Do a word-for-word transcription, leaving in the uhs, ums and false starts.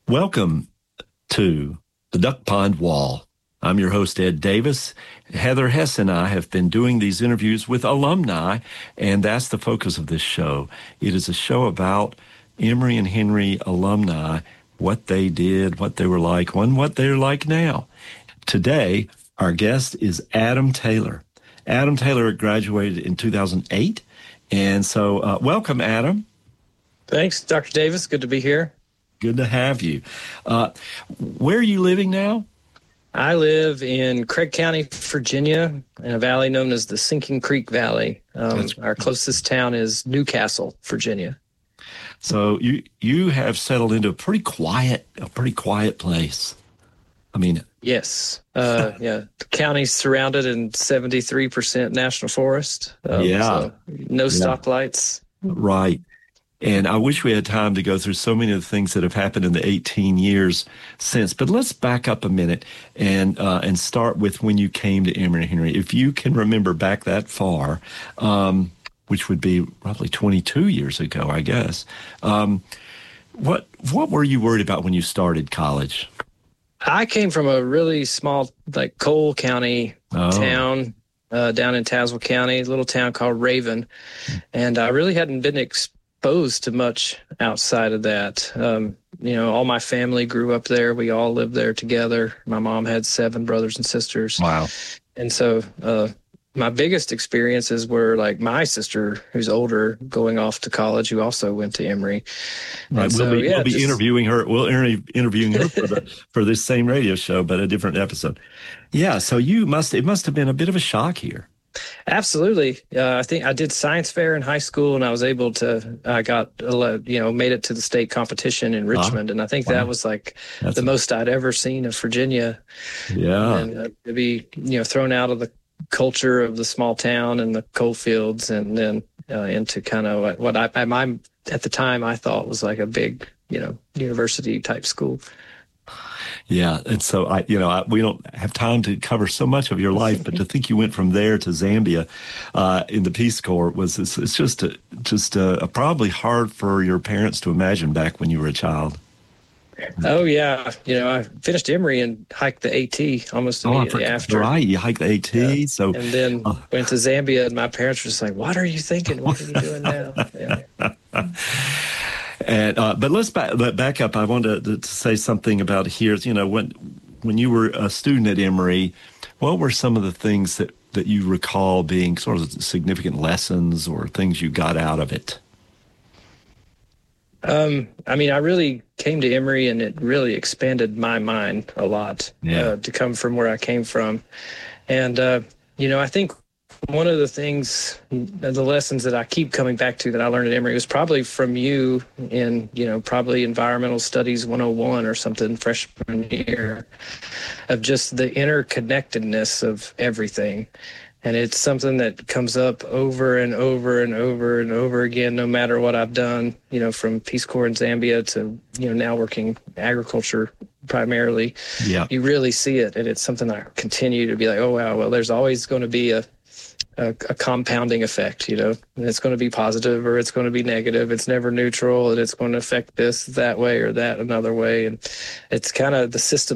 Welcome to the Duck Pond Wall. I'm your host, Ed Davis. Heather Hess and I have been doing these interviews with alumni, and that's the focus of this show. It is a show about Emory and Henry alumni, what they did, what they were like, and what they're like now. Today, our guest is Adam Taylor. Adam Taylor graduated in two thousand eight, and so uh, welcome, Adam. Thanks, Doctor Davis. Good to be here. Good to have you. Uh, where are you living now? I live in Craig County, Virginia, in a valley known as the Sinking Creek Valley. Um, our closest town is Newcastle, Virginia. So you you have settled into a pretty quiet, a pretty quiet place. I mean, yes, uh, yeah. The county's surrounded in seventy-three percent national forest. Um, yeah, so no yeah. stoplights. Right. And I wish we had time to go through so many of the things that have happened in the eighteen years since. But let's back up a minute and uh, and start with when you came to Emory and Henry. If you can remember back that far, um, which would be roughly twenty-two years ago, I guess. Um, what what were you worried about when you started college? I came from a really small, like Cole County oh. town uh, down in Tazewell County, a little town called Raven, and I really hadn't been exposed exposed to much outside of that. Um, you know, all my family grew up there. We all lived there together. My mom had seven brothers and sisters. Wow. And so uh, my biggest experiences were like my sister, who's older, going off to college, who also went to Emory. Right. And we'll so, be, yeah, we'll be just, interviewing her. We'll be interviewing her for, the, for this same radio show, but a different episode. Yeah. So you must, it must have been a bit of a shock here. Absolutely. Uh, I think I did science fair in high school, and I was able to, I got, you know, made it to the state competition in Richmond. Wow. And I think wow. that was like That's the a... most I'd ever seen of Virginia. Yeah. And uh, to be, you know, thrown out of the culture of the small town and the coal fields, and then uh, into kind of what, what I, I, at the time I thought was like a big, you know, university type school. Yeah, and so I, you know, I, we don't have time to cover so much of your life, but to think you went from there to Zambia uh, in the Peace Corps was it's, it's just a, just a, a probably hard for your parents to imagine back when you were a child. Oh yeah, you know, I finished Emory and hiked the AT almost immediately oh, after. Right, you hiked the AT, yeah. so and then uh, went to Zambia, and my parents were just like, "What are you thinking? What are you doing now?" Yeah. And uh, but let's back, back up. I wanted to, to say something about here. You know, when when you were a student at Emory, what were some of the things that, that you recall being sort of significant lessons or things you got out of it? Um, I mean, I really came to Emory, and it really expanded my mind a lot yeah. uh, to come from where I came from. And, uh, you know, I think one of the things, the lessons that I keep coming back to that I learned at Emory was probably from you in, you know, probably Environmental Studies one oh one or something freshman year, of just the interconnectedness of everything. And it's something that comes up over and over and over and over again, no matter what I've done, you know, from Peace Corps in Zambia to, you know, now working agriculture primarily. Yeah. You really see it. And it's something I continue to be like, oh, wow, well, there's always going to be a, A, a compounding effect, you know, and it's going to be positive or it's going to be negative. It's never neutral, and it's going to affect this that way or that another way. And it's kind of the system